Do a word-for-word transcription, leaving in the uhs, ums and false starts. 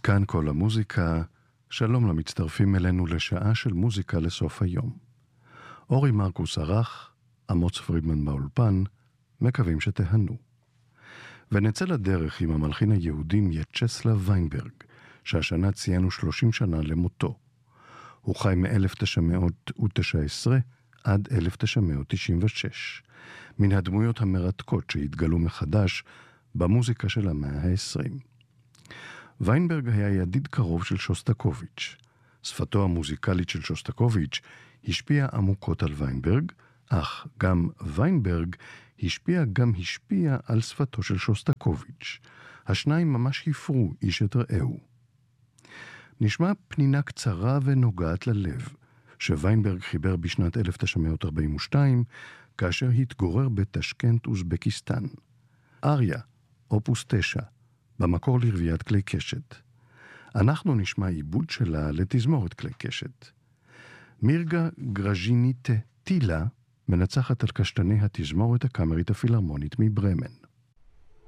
כאן כל המוזיקה, שלום למצטרפים אלינו לשעה של מוזיקה לסוף היום. אורי מרקוס ערך, אמוץ פרידמן באולפן, מקווים שתהנו. ונצא לדרך עם המלחין היהודי מיאצ'סלב ויינברג, שהשנה ציינו שלושים שנה למותו. הוא חי מ-אלף תשע מאות תשע עשרה עד אלף תשע מאות תשעים ושש, מן הדמויות המרתקות שהתגלו מחדש במוזיקה של המאה ה-עשרים. ויינברג היה ידיד קרוב של שוסטקוביץ'. שפתו המוזיקלית של שוסטקוביץ' השפיעה עמוקות על ויינברג, אך גם ויינברג השפיע גם השפיע על שפתו של שוסטקוביץ'. השניים ממש הפרו איש את רעהו. נשמע פנינה קצרה ונוגעת ללב, שוויינברג חיבר בשנת אלף תשע מאות ארבעים ושתיים, כאשר התגורר בטשקנט, אוזבקיסטן. אריה, אופוס תשע, במקור לרביית כלי קשת. אנחנו נשמע עיבוד שלה לתזמורת כלי קשת. מירגה גרז'יניטה טילה מנצחת על קשתני התזמורת הקאמרית הפילהרמונית מברמן.